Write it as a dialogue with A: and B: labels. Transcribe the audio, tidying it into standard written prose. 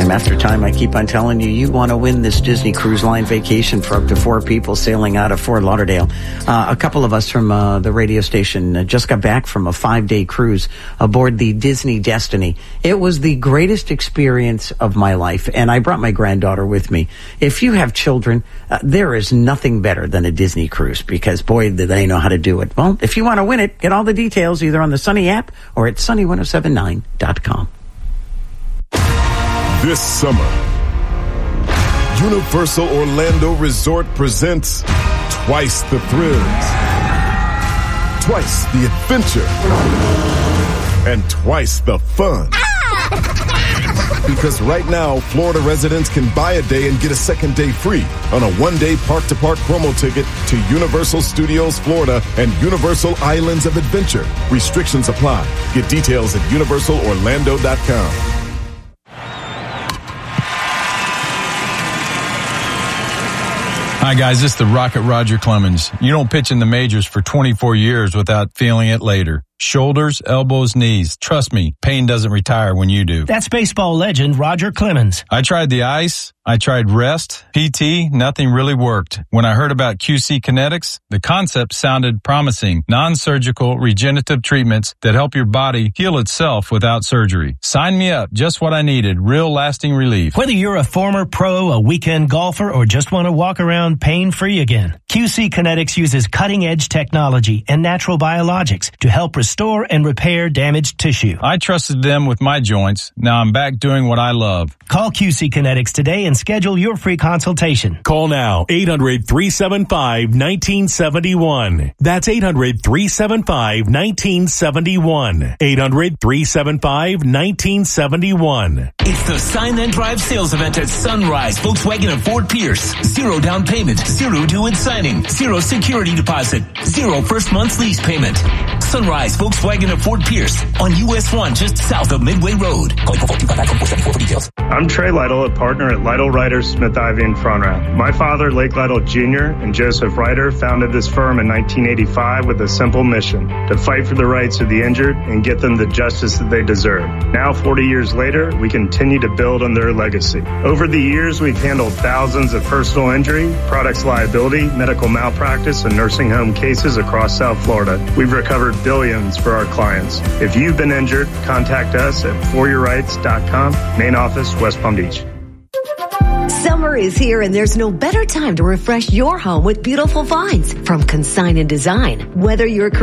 A: Time after time, I keep on telling you, you want to win this Disney Cruise Line vacation for up to 4 people sailing out of Fort Lauderdale. A couple of us from the radio station just got back from a 5-day cruise aboard the Disney Destiny. It was the greatest experience of my life, and I brought my granddaughter with me. If you have children, there is nothing better than a Disney cruise, because, boy, do they know how to do it. Well, if you want to win it, get all the details either on the Sunny app or at sunny1079.com.
B: This summer, Universal Orlando Resort presents twice the thrills, twice the adventure, and twice the fun. Because right now, Florida residents can buy a day and get a second day free on a one-day park-to-park promo ticket to Universal Studios Florida and Universal Islands of Adventure. Restrictions apply. Get details at universalorlando.com.
C: Hi, guys. This is the Rocket Roger Clemens. You don't pitch in the majors for 24 years without feeling it later. Shoulders, elbows, knees. Trust me, pain doesn't retire when you do.
D: That's baseball legend Roger Clemens.
C: I tried the ice. I tried rest, PT, nothing really worked. When I heard about QC Kinetics, the concept sounded promising. Non-surgical regenerative treatments that help your body heal itself without surgery. Sign me up. Just what I needed. Real lasting relief.
D: Whether you're a former pro, a weekend golfer, or just want to walk around pain-free again, QC Kinetics uses cutting-edge technology and natural biologics to help restore and repair damaged tissue.
C: I trusted them with my joints. Now I'm back doing what I love.
D: Call QC Kinetics today and schedule your free consultation.
E: Call now, 800-375-1971. That's 800-375-1971. 800-375-1971.
F: It's the Sign Then Drive sales event at Sunrise Volkswagen of Fort Pierce. 0 down payment, 0 due in signing, 0 security deposit, 0 first month's lease payment. Sunrise Volkswagen of Fort Pierce on US 1 just south of Midway Road. Call 425-5474 for details.
G: I'm Trey Lytle, a partner at Lytle Ryder Smith Ivy in Frontrap. My father, Lake Lytle Jr., and Joseph Ryder founded this firm in 1985 with a simple mission: to fight for the rights of the injured and get them the justice that they deserve. Now, 40 years later, we continue to build on their legacy. Over the years, we've handled thousands of personal injury, products liability, medical malpractice, and nursing home cases across South Florida. We've recovered billions for our clients. If you've been injured, contact us at foryourrights.com, main office, West Palm Beach.
H: Summer is here, and there's no better time to refresh your home with beautiful finds from Consign and Design. Whether you're